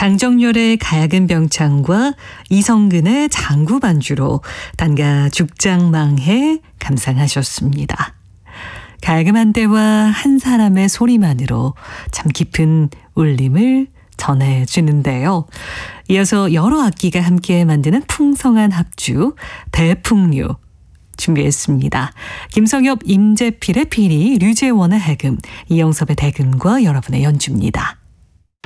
강정열의 가야금 병창과 이성근의 장구 반주로 단가 죽장망해 감상하셨습니다. 가야금 한 대와 한 사람의 소리만으로 참 깊은 울림을 전해주는데요. 이어서 여러 악기가 함께 만드는 풍성한 합주 대풍류 준비했습니다. 김성엽, 임재필의 피리, 류재원의 해금, 이영섭의 대금과 여러분의 연주입니다.